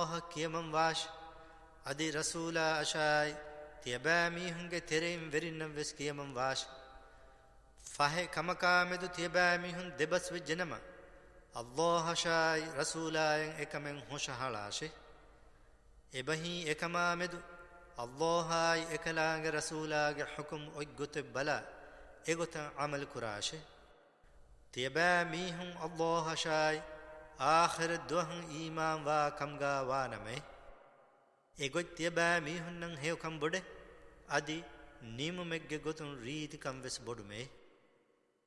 Allah kiyamam wash adi rasula ashai tiaba mi hunge tereim verinnam ves kiyamam wash fahe kamaka medu tiaba mi hun debas vejjenama Allah ashai rasulayen ekamen hoshahalashe ebahi ekama medu Allah ay ekalaange rasulaage hukum oggote bala egotan amal kurashe tiaba mi hun Allah ashai آخر دوہن ایمان وا کمگا وانمے اگوچ تیبا میہن نن ہیو کم بڑے ادی نیم مگے گوتن ریت کم وس بڑ میں